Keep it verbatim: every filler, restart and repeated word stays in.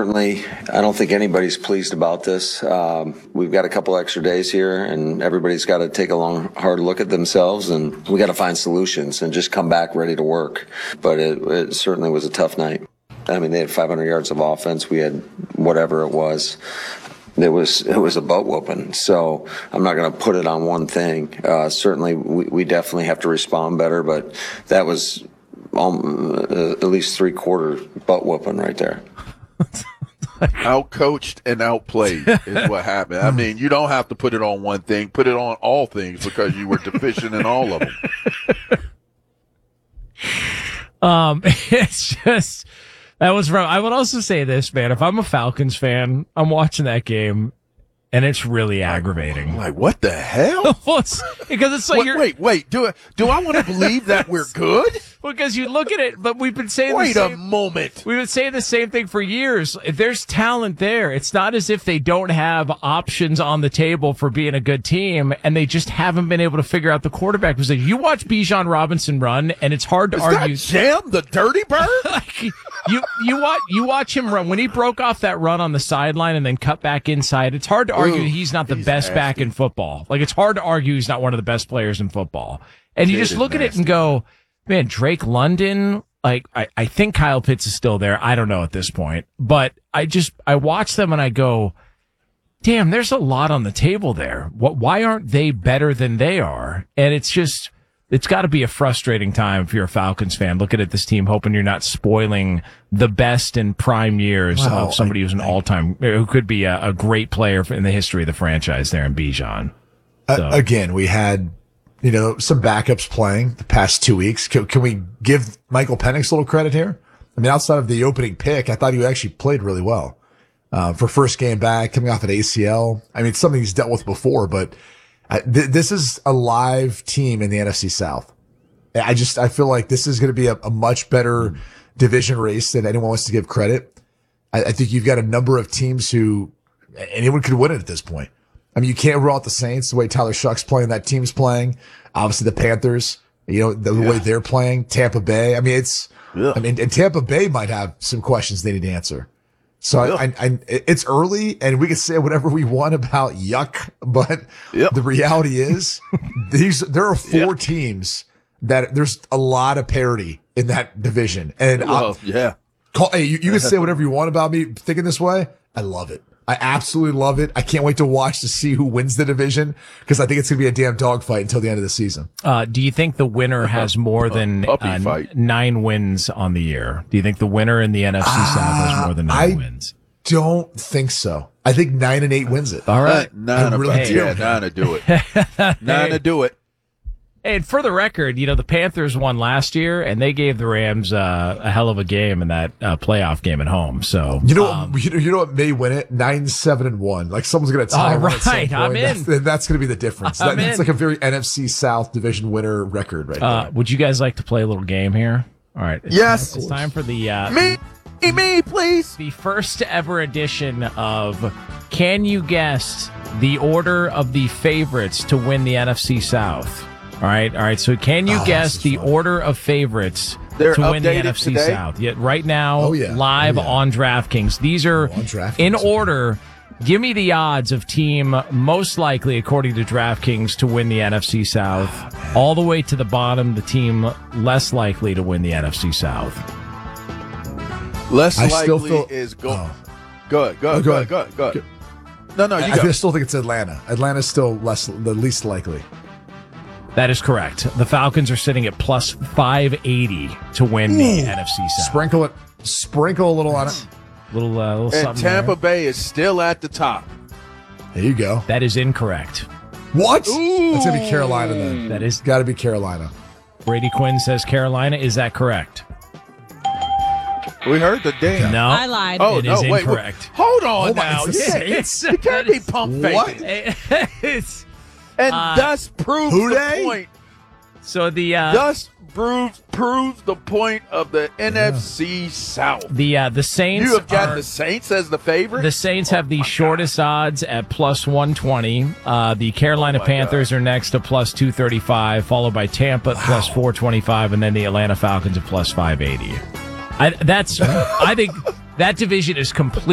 certainly, I don't think anybody's pleased about this. Um, we've got a couple extra days here, and everybody's got to take a long, hard look at themselves, and we got to find solutions and just come back ready to work. But it, it certainly was a tough night. I mean, they had five hundred yards of offense. We had whatever it was. It was it was a butt whooping. So I'm not going to put it on one thing. Uh, certainly, we, we definitely have to respond better. But that was um, uh, at least three quarter butt whooping right there. Outcoached and outplayed is what happened. I mean, you don't have to put it on one thing. Put it on all things because you were deficient in all of them. Um, it's just. That was rough. I would also say this, man. If I'm a Falcons fan, I'm watching that game, and it's really aggravating. I'm like, what the hell? Because it's like wait, you're, wait, wait. Do I, do I want to believe that we're good? Because you look at it, but we've been saying Wait the a same, moment. We've been saying the same thing for years. If there's talent there, it's not as if they don't have options on the table for being a good team, and they just haven't been able to figure out the quarterback position. You watch Bijan Robinson run, and it's hard to Is argue. That Jam, the dirty bird? like, you you watch you watch him run when he broke off that run on the sideline and then cut back inside. It's hard to argue Ooh, he's not the he's best nasty. back in football. Like it's hard to argue he's not one of the best players in football. And you Kid just is look at it nasty. and go, man, Drake London. Like I, I think Kyle Pitts is still there. I don't know at this point, but I just I watch them and I go, damn, there's a lot on the table there. What? Why aren't they better than they are? And it's just. It's got to be a frustrating time if you're a Falcons fan looking at this team, hoping you're not spoiling the best in prime years Wow, of somebody I, who's an I, all-time, who could be a, a great player in the history of the franchise there in Bijan. So. Uh, again, we had, you know, some backups playing the past two weeks. Can, can we give Michael Penix a little credit here? I mean, outside of the opening pick, I thought he actually played really well uh, for first game back, coming off an A C L. I mean, it's something he's dealt with before, but Uh, th- this is a live team in the N F C South. I just, I feel like this is going to be a, a much better division race than anyone wants to give credit. I, I think you've got a number of teams who anyone could win it at this point. I mean, you can't rule out the Saints the way Tyler Shuck's playing, that team's playing. Obviously the Panthers, you know, the, the Yeah. way they're playing. Tampa Bay. I mean, it's, Yeah. I mean, and Tampa Bay might have some questions they need to answer. So I, I, I, it's early and we can say whatever we want about yuck, but Yep. the reality is these, there are four Yep. teams that there's a lot of parity in that division. And Well, yeah. call, hey, you, you can say whatever you want about me thinking this way. I love it. I absolutely love it. I can't wait to watch to see who wins the division because I think it's going to be a damn dogfight until the end of the season. Uh, do you think the winner has more than Puppy uh, fight. nine wins on the year? Do you think the winner in the N F C South has more than nine I wins? Don't think so. I think nine and eight wins it. All right. Uh, nine I to, really do. yeah, nine to do it. Nine to do it. And for the record, you know, the Panthers won last year, and they gave the Rams uh, a hell of a game in that uh, playoff game at home. So You know, um, what, you know, you know what may win it? Nine, seven, and one. Like someone's going to tie All one at some right, point. I'm in. That's, that's going to be the difference. I'm That, that's in. like a very N F C South division winner record right uh, there. would you guys like to play a little game here? All right. It's Yes. Time, it's time for the uh, Me, me, please. the first ever edition of Can You Guess the Order of the Favorites to win the N F C South? All right, all right. So, can you Oh, guess this is the fun. order of favorites They're to win the updated N F C today? South? Yeah, right now, Oh, yeah. live Oh, yeah. on DraftKings. These are Oh, on DraftKings, in okay. order. Give me the odds of team most likely, according to DraftKings, to win the N F C South, Oh, all the way to the bottom. The team less likely to win the N F C South. Less I likely still feel- is go. Oh. Go ahead, go Oh, ahead, go go ahead. ahead, go ahead, go ahead. No, no, you I, go. I still think it's Atlanta. Atlanta's still less, the least likely. That is correct. The Falcons are sitting at plus five eighty to win the Ooh. N F C South. Sprinkle it, sprinkle a little on it. Little, uh, little And something Tampa there. Bay is still at the top. There you go. That is incorrect. What? Ooh. That's gonna be Carolina then. That is Got to be Carolina. Brady Quinn says Carolina. Is that correct? We heard the damn. No. I lied. Oh, It no, is wait, wait. incorrect. Hold on Oh, my- now. it's the Yeah, Saints? you can't be pump What? faking. It's, And Uh, thus proves who the dey? point. so the uh, Thus proves proves the point of the N F C South. the uh, the Saints You have got are, the Saints as the favorite. the Saints have the shortest odds at plus one twenty. Uh, the Carolina Oh my Panthers are next at plus two thirty-five, followed by Tampa at plus four twenty-five, and then the Atlanta Falcons at plus five eighty. I, that's I think that division is complete.